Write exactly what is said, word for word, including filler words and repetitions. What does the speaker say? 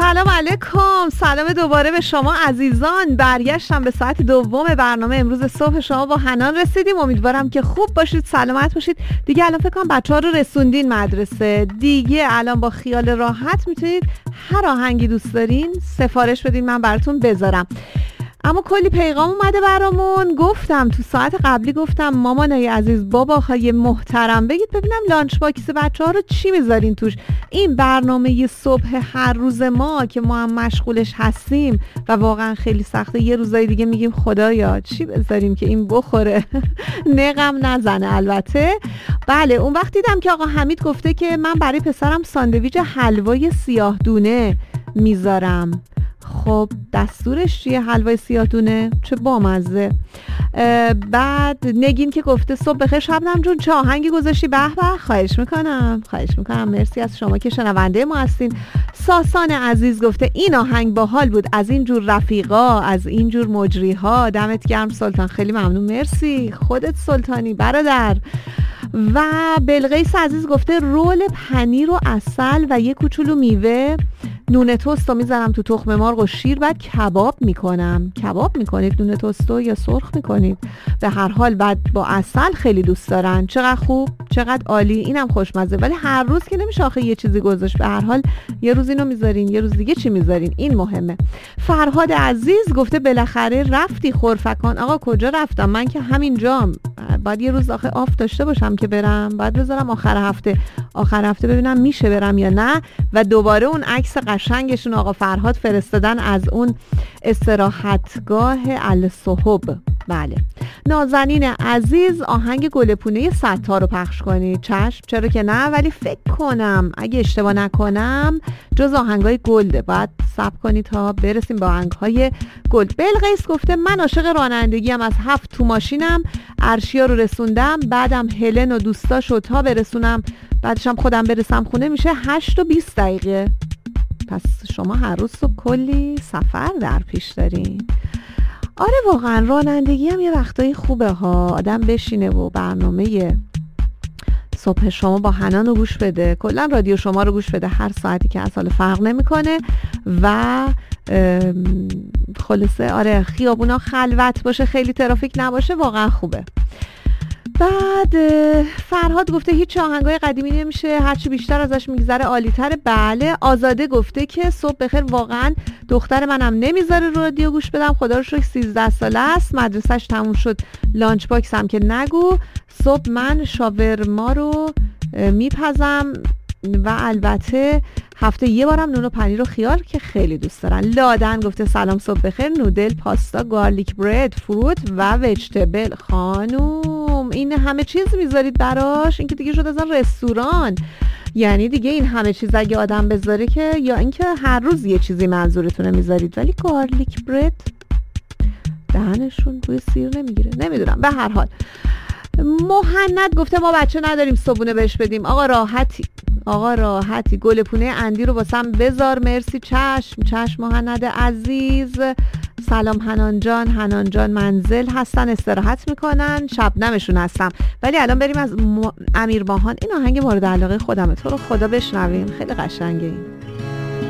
سلام علیکم، سلام دوباره به شما عزیزان. برگشتم به ساعت دوم برنامه. امروز صبح شما با حنان رسیدیم. امیدوارم که خوب باشید، سلامت باشید. دیگه الان فکر کنم بچه‌ها رو رسوندین مدرسه. دیگه الان با خیال راحت میتونید هر آهنگی دوست دارین سفارش بدین من براتون بذارم. اما کلی پیغام اومده برامون. گفتم تو ساعت قبلی، گفتم مامانای عزیز، باباهای محترم، بگید ببینم لانچ باکس بچه‌ها رو چی میذارین توش. این برنامه صبح هر روز ما که ما هم مشغولش هستیم و واقعا خیلی سخته. یه روزای دیگه میگیم خدایا چی بذاریم که این بخوره نقم نزنه. البته بله، اون وقت دیدم که آقا حمید گفته که من برای پسرم ساندویچ حلوای سیاه دونه میذارم. خب دستورش چیه؟ حلوای سیاه دونه، چه بامزه. بعد نگین که گفته صبح بخیر شبنم جون، چه آهنگی گذاشتی؟ به به، خواهش میکنم خواهش میکنم مرسی از شما که شنونده ما هستین. ساسان عزیز گفته این آهنگ باحال بود، از این جور رفیقا، از این جور مجری ها. دمت گرم سلطان، خیلی ممنون، مرسی. خودت سلطانی برادر. و بلقیس عزیز گفته رول پنیر و عسل و یه کوچولو میوه، نون توستو میذارم تو تخم مرغ و شیر، بعد کباب میکنم. کباب میکنید نون توستو یا سرخ میکنید؟ به هر حال بعد با عسل خیلی دوست دارن. چقدر خوب، چقدر عالی، اینم خوشمزه. ولی هر روز که نمیشه آخه یه چیزی گذاشت. به هر حال یه روز اینو میذارین، یه روز دیگه چی میذارین، این مهمه. فرهاد عزیز گفته بالاخره رفتی خرفکان. آقا کجا رفتم؟ من که همینجام. بعد یه روز آخه آف داشته باشم که برم، بعد بذارم آخر هفته آخر هفته ببینم میشه برم یا نه. و دوباره اون عکس قشنگشون آقا فرهاد فرستادن از اون استراحتگاه الصحب. بله. نازنین عزیز آهنگ گلپونه ستار رو پخش کنید. چشم، چرا که نه، ولی فکر کنم اگه اشتباه نکنم جز آهنگای گلده. بعد صبر کنید تا برسیم به آهنگهای گلد. بلقیس گفته من عاشق رانندگیم، از هفت تو ماشینم، ارشیا رو رسوندم، بعدم هلن و دوستاشو تا برسونم، بعدش هم خودم برسم خونه میشه هشت و بیست دقیقه. پس شما هر روز صبح کلی سفر در پیش دارین. آره واقعا رانندگی هم یه وقتایی خوبه ها، آدم بشینه و برنامه صبح شما با حنان رو گوش بده، کلا رادیو شما رو گوش بده هر ساعتی که از حال فرق نمیکنه. و خلاصه آره خیابونا خلوت باشه، خیلی ترافیک نباشه، واقعا خوبه. بعد فرهاد گفته هیچ آهنگای قدیمی نمیشه، هرچی بیشتر ازش میگذره عالی‌تره. بله. آزاده گفته که صبح بخیر، واقعا دختر منم نمیذاره رادیو گوش بدم، خدا رو شکر سیزده ساله است، مدرسهش تموم شد، لانچ باکس هم که نگو. صبح من شاورما رو میپزم و البته هفته یه بارم نون و پنیر و خیار که خیلی دوست دارن. لادن گفته سلام صبح بخیر، نودل، پاستا، گارلیک برد، فروت و وجتبل. خانوم این همه چیز میذارید براش؟ این که دیگه شد اصلا رستوران. یعنی دیگه این همه چیز اگه آدم بذاره که، یا اینکه هر روز یه چیزی منظورتونه میذارید. ولی گارلیک برد دهنشون بوی سیر نمیگیره، نمیدونم. به هر حال مهند گفته ما بچه نداریم صبونه بهش بدیم. آقا راحتی آقا راحتی گلپونه اندی رو واسم بذار، مرسی. چشم چشم مهند عزیز. سلام حنان جان. حنان جان منزل هستن، استراحت میکنن، شبنمشون هستم. ولی الان بریم از م... امیر ماهان. این آهنگ مورد علاقه خودمه، تو رو خدا بشنوین، خیلی قشنگه این.